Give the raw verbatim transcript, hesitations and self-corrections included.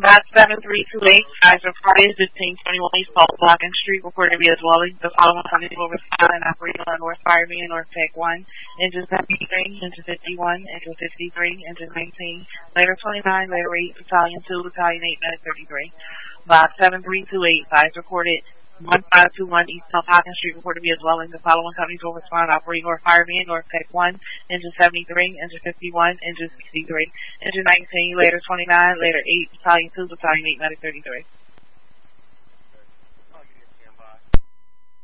Box seven three two eight, guys reported fifteen twenty-one East Paul Blocking Street, reported to be a dwelling. The following company will respond and operate on North Fireman, North Tech one, engine seventy-three, engine fifty-one, engine fifty-three, engine nineteen, later twenty-nine, later eight, battalion two, battalion eight, medic thirty-three. Box seven three two eight, guys reported one five two one East South Hawkins Street, reported to be a dwelling. The following companies will respond, operating North Fireman, North Tech one, engine seventy-three, engine fifty-one, engine sixty-three, engine nineteen, later twenty-nine, later eight, battalion two, battalion eight, medic thirty-three.